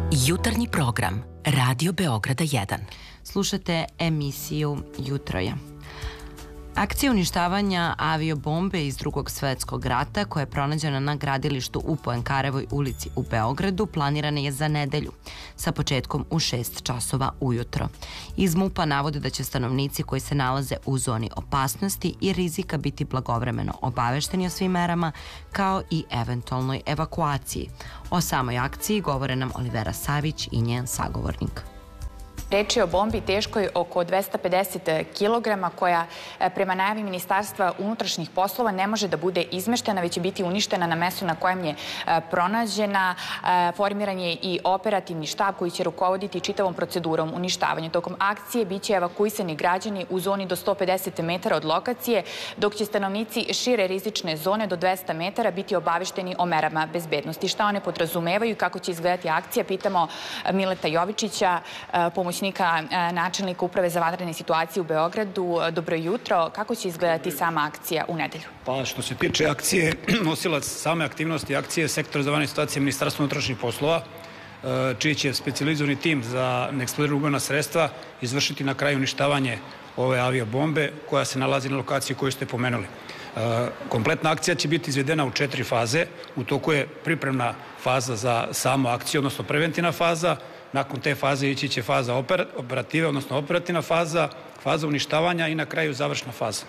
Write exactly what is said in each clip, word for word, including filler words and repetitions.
Jutarnji program Radio Beograda jedan. Slušate emisiju Jutroja. Akcija uništavanja aviobombe iz Drugog svetskog rata, koja je pronađena na gradilištu u Poenkarevoj ulici u Beogradu, planirana je za nedelju, sa početkom u šest časova ujutro. Iz MUP-a navode da će stanovnici koji se nalaze u zoni opasnosti i rizika biti blagovremeno obavešteni o svim merama, kao i eventualnoj evakuaciji. O samoj akciji govore nam Olivera Savić i njen sagovornik. Reč je o bombi teškoj oko dvesta pedeset kilograma koja prema najavi Ministarstva unutrašnjih poslova ne može da bude izmeštena, već će biti uništena na mestu na kojem je pronađena. Formiran je i operativni štab koji će rukovoditi čitavom procedurom uništavanja. Tokom akcije biće evakuisani građani u zoni do sto pedeset metara od lokacije, dok će stanovnici šire rizične zone do dvesta metara biti obavešteni o merama bezbednosti. Šta one podrazumevaju i kako će izgledati akcija, pitamo Mileta Jovičića, pomoćnika načelnika Uprave za vanredne situacije u Beogradu. Dobro jutro. Kako će izgledati sama akcija u nedelju? Pa što se tiče akcije, nosilac same aktivnosti akcije Sektor za vanredne situacije Ministarstva unutrašnjih poslova, čiji će specijalizovani tim za neeksplodirana ubojna sredstva izvršiti na kraju uništavanje ove aviobombe koja se nalazi na lokaciji koju ste pomenuli. Kompletna akcija će biti izvedena u četiri faze. U toku je pripremna faza za samu akciju, odnosno preventivna faza. Nakon te faze ići će faza operative, odnosno operativna faza, faza uništavanja i na kraju završna faza.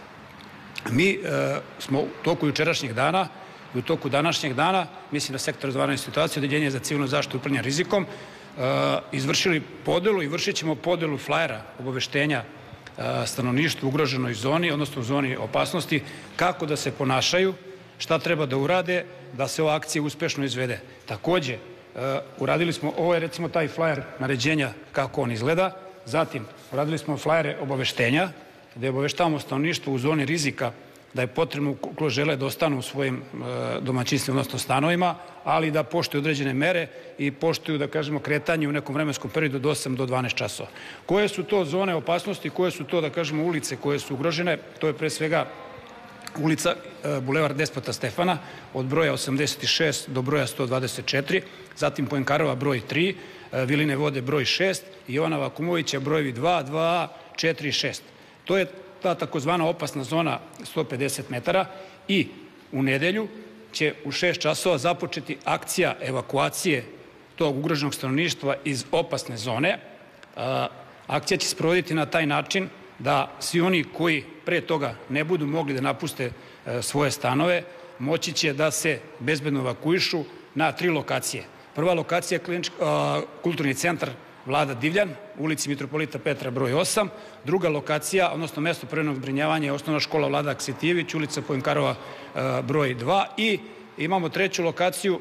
Mi e, smo u toku jučerašnjeg dana i u toku današnjeg dana, mislim da Sektor za vanredne situacije, Odeljenje za civilnu zaštitu i upravljanje rizikom, e, izvršili podelu i vršit ćemo podelu flajera obaveštenja e, stanovništvu u ugroženoj zoni, odnosno u zoni opasnosti, kako da se ponašaju, šta treba da urade, da se ova akcija uspešno izvede. Takođe, Uh, uradili smo, ovo je recimo taj flajer naređenja kako on izgleda, zatim uradili smo flajere obaveštenja gde obaveštavamo stanovništvo u zoni rizika da je potrebno ukoliko žele da ostanu u svojim uh, domaćinstvima, odnosno stanovima, ali da poštuju određene mere i poštuju, da kažemo, kretanje u nekom vremenskom periodu od osam do dvanaest časova. Koje su to zone opasnosti, koje su to, da kažemo, ulice koje su ugrožene? To je pre svega ulica Bulevar Despota Stefana od broja osamdeset šest do broja sto dvadeset četiri, zatim Poenkareva broj tri, Viline Vode broj šest i Jovana Vakumovića brojevi dva, dva, četiri i šest. To je ta takozvana opasna zona sto pedeset metara i u nedelju će u šest časova započeti akcija evakuacije tog ugroženog stanovništva iz opasne zone. Akcija će se sprovoditi na taj način da svi oni koji pre toga ne budu mogli da napuste e, svoje stanove, moći će da se bezbedno evakuišu na tri lokacije. Prva lokacija je klinički, a, kulturni centar Vlada Divljan, ulici Mitropolita Petra broj osam. Druga lokacija, odnosno mesto privremenog zbrinjavanja, je osnovna škola Vlada Aksetijević, ulica Poenkarova e, broj dva. I imamo treću lokaciju,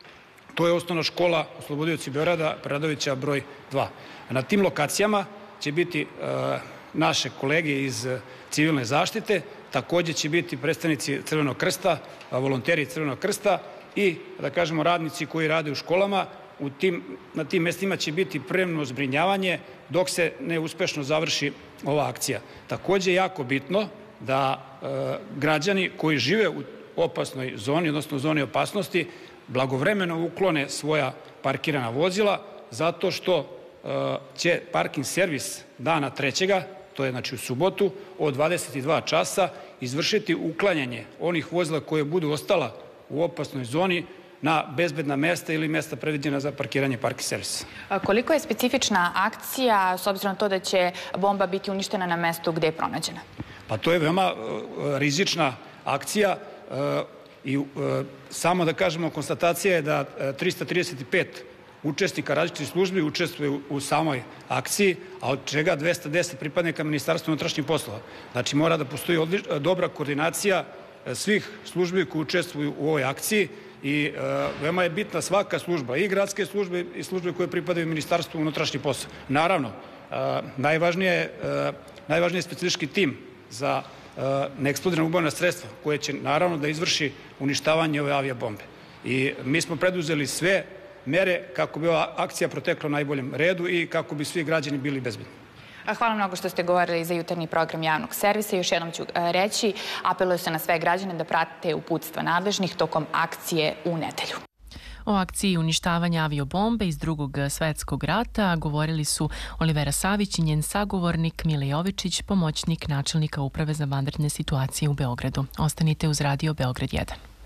to je osnovna škola Oslobodioci Beograda, Preradovića broj dva. Na tim lokacijama će biti e, naše kolege iz civilne zaštite, takođe će biti predstavnici Crvenog krsta, volonteri Crvenog krsta i, da kažemo, radnici koji rade u školama. U tim, na tim mestima će biti premno zbrinjavanje dok se ne uspešno završi ova akcija. Takođe je jako bitno da e, građani koji žive u opasnoj zoni, odnosno u zoni opasnosti, blagovremeno uklone svoja parkirana vozila, zato što e, će parking servis dana trećega, to je znači u subotu, od dvadeset dva časa izvršiti uklanjanje onih vozila koje budu ostala u opasnoj zoni na bezbedna mesta ili mesta predviđena za parkiranje parking servisa. Koliko je specifična akcija s obzirom na to da će bomba biti uništena na mestu gde je pronađena? Pa to je veoma uh, rizična akcija uh, i uh, samo da kažemo, konstatacija je da uh, trista trideset pet učesnika različitih službi učestvuje u, u samoj akciji, a od čega dvesta deset pripadnika Ministarstva unutrašnjih poslova. Znači mora da postoji odlič, dobra koordinacija svih službi koji učestvuju u ovoj akciji i e, veoma je bitna svaka služba, i gradske službe i službe koje pripadaju Ministarstvu unutrašnjih poslova. Naravno, e, najvažnije, e, najvažnije je specifički tim za e, neeksplodirana ubojna sredstva koje će naravno da izvrši uništavanje ove aviobombe. I mi smo preduzeli sve mere kako bi ova akcija protekla u najboljem redu i kako bi svi građani bili bezbedni. Hvala mnogo što ste govorili za jutarnji program javnog servisa. Još jednom ću reći, apeluje se na sve građane da prate uputstva nadležnih tokom akcije u nedelju. O akciji uništavanja aviobombe iz drugog svetskog rata govorili su Olivera Savić i njen sagovornik Mile Jovičić, pomoćnik načelnika Uprave za vanredne situacije u Beogradu. Ostanite uz Radio Beograd jedan.